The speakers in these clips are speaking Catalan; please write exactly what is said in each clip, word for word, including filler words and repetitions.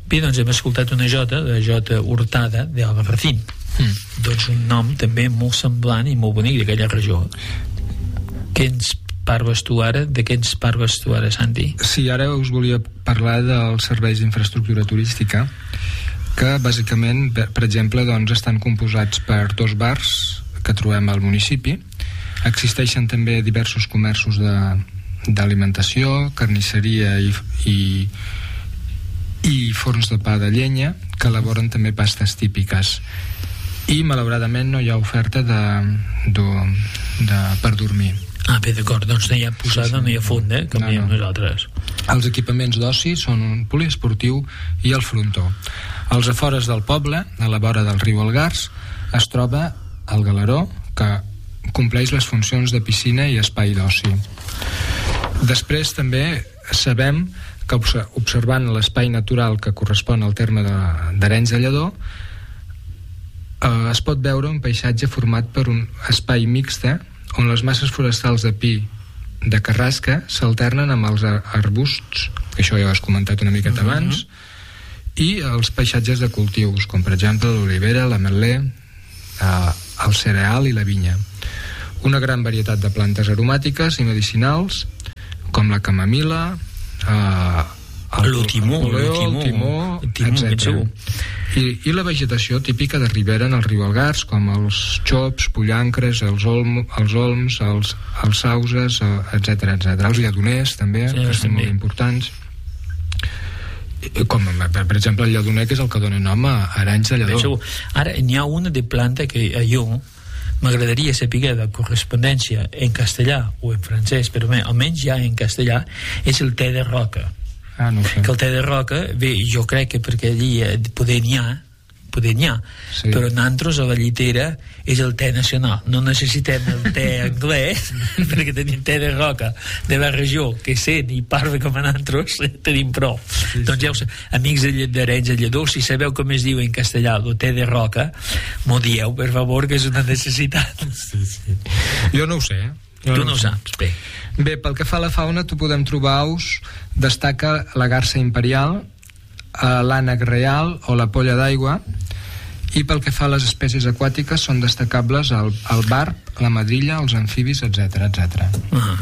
Bé, doncs hem escoltat una jota, de Jota Hurtada, d'Albarracín. Mm. Doncs un nom també molt semblant i molt bonic d'aquella regió. Què ens parles tu ara? De què ens parles tu ara, Santi? Sí, ara us volia parlar dels serveis d'infraestructura turística, que bàsicament, per exemple, doncs, estan composats per dos bars que trobem al municipi. Existeixen també diversos comerços de, d'alimentació, carnisseria i, i, i forns de pa de llenya, que elaboren també pastes típiques. I malauradament no hi ha oferta de, de, de, per dormir. Ah, bé, d'acord, doncs no hi ha posada, sí, sí. no hi ha fonda, com no, diem no. nosaltres. Els equipaments d'oci són un poliesportiu i el frontó. Als afores del poble, a la vora del riu Algars, es troba el Galeró, que compleix les funcions de piscina i espai d'oci. Després també sabem que observant l'espai natural que correspon al terme d'Arenys de Lledó, eh, es pot veure un paisatge format per un espai mixte on les masses forestals de pi de carrasca s'alternen amb els arbusts, que això ja ho has comentat una miqueta uh-huh. abans, i els paisatges de cultius, com per exemple l'olivera, l'ametler, eh, el cereal i la vinya. Una gran varietat de plantes aromàtiques i medicinals, com la camamila, eh, el, el timó, el, el, el timó, etcètera. I, I la vegetació típica de ribera en el riu Algars, com els xops, pollancres, els, olm, els olms, els, els sauses, etcètera, etcètera. Els lledoners, també, sí, que són també molt importants. Com, per, per exemple, el lledoner, que és el que dona nom a Arenys de Lledó. Ara, n'hi ha una de planta que jo m'agradaria saber de correspondència en castellà o en francès, però bé, almenys ja en castellà, és el te de roca. Ah, no sé. Que el te de roca, bé, jo crec que perquè allí poder n'hi ha, poder n'hi ha, sí. Però nosaltres a la llitera és el te nacional. No necessitem el te anglès, perquè tenim te de roca de la regió, que sent i parla com a nosaltres, tenim prou. Sí, doncs ja us, amics d'Arenys de Lledó, si sabeu com es diu en castellà el te de roca, m'ho dieu, per favor, que és una necessitat. Sí, sí. Jo no ho sé, eh? Jo tu no ho saps, bé. Bé, pel que fa a la fauna, tu podem trobar aus, destaca la garsa imperial, l'ànec real o la polla d'aigua, i pel que fa a les espècies aquàtiques són destacables el, el barb, la madrilla, els amfibis, etcètera, etcètera. Uh-huh.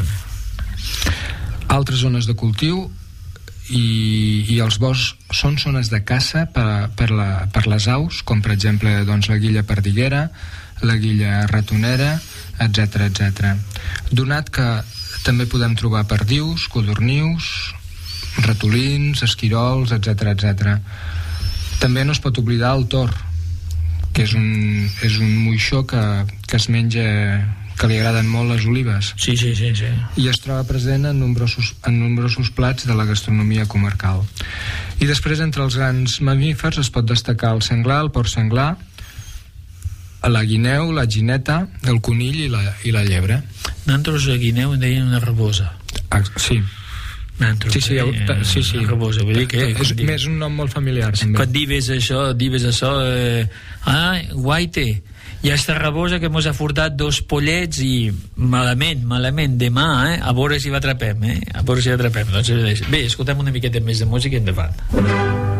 Altres zones de cultiu i, i els boscs són zones de caça per, per, la, per les aus, com per exemple doncs, la guilla perdiguera, la guilla ratonera, etcètera, etcètera. Donat que també podem trobar perdius, codornius, ratolins, esquirols, etcètera, etcètera. També no es pot oblidar el tor, que és un, és un moixó que, que es menja, que li agraden molt les olives. Sí, sí, sí, sí. I es troba present en nombrosos, en nombrosos plats de la gastronomia comarcal. I després, entre els grans mamífers, es pot destacar el senglar, el porc senglar, la guineu, la gineta, el conill i la, i la llebre. Nosaltres a guineu en deien una rabosa. Ah, sí. Nosaltres, sí, sí, eh, sí, sí. Una rabosa, vull dir que... És més un nom molt familiar, també. Quan dius això, dius això, eh, ah, guaite, hi ha esta rabosa que mos ha furtat dos pollets i malament, malament, demà, eh, a veure si l'atrapem, eh, a veure si l'atrapem. Doncs, bé, escoltem una miqueta més de música i endavant.